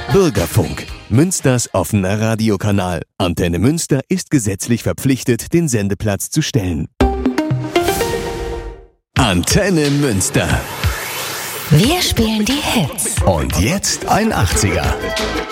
Bürgerfunk, Münsters offener Radiokanal. Antenne Münster ist gesetzlich verpflichtet, den Sendeplatz zu stellen. Antenne Münster. Wir spielen die Hits. Und jetzt ein 80er.